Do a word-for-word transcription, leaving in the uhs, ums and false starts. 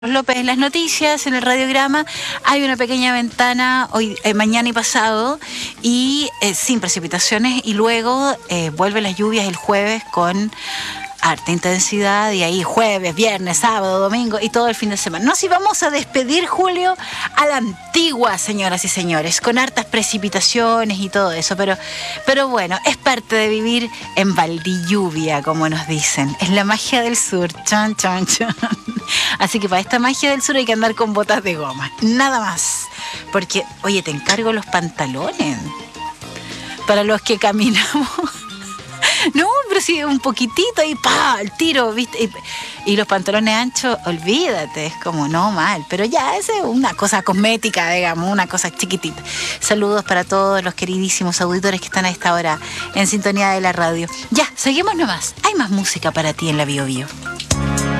López en las noticias, en el radiograma, hay una pequeña ventana hoy, eh, mañana y pasado, y eh, sin precipitaciones, y luego eh, vuelven las lluvias el jueves con harta intensidad, y ahí jueves, viernes, sábado, domingo y todo el fin de semana. Nos íbamos a despedir, Julio, a la antigua, señoras y señores, con hartas precipitaciones y todo eso, pero, pero bueno, es parte de vivir en Valdilluvia, como nos dicen. Es la magia del sur, chan, chan, chan. Así que para esta magia del sur hay que andar con botas de goma, nada más. Porque, oye, te encargo los pantalones para los que caminamos. No, pero sí, un poquitito y pa, el tiro, ¿viste? Y, y los pantalones anchos, olvídate, es como no mal, pero ya, esa es una cosa cosmética, digamos, una cosa chiquitita. Saludos para todos los queridísimos auditores que están a esta hora en sintonía de la radio. Ya, seguimos nomás, hay más música para ti en la Bio Bio.